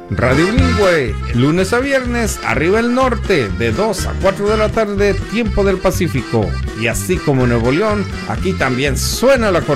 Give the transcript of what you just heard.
Radio Bilingüe, lunes a viernes, arriba el norte, de 2 a 4 de la tarde, tiempo del Pacífico. Y así como en Nuevo León, aquí también suena el acordeón.